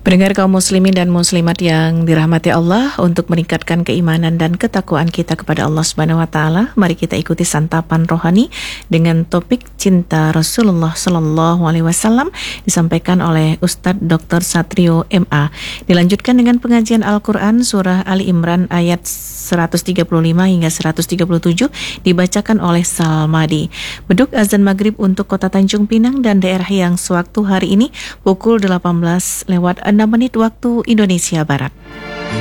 Pendengar kaum muslimin dan muslimat yang dirahmati Allah, untuk meningkatkan keimanan dan ketakwaan kita kepada Allah Subhanahu wa taala, mari kita ikuti santapan rohani dengan topik cinta Rasulullah sallallahu alaihi wasallam disampaikan oleh Ustadz Dr. Satrio MA. Dilanjutkan dengan pengajian Al-Qur'an surah Ali Imran ayat 135 hingga 137 dibacakan oleh Salmadi. Beduk azan maghrib untuk kota Tanjung Pinang dan daerah yang sewaktu hari ini pukul 18 lewat 6 menit waktu Indonesia Barat.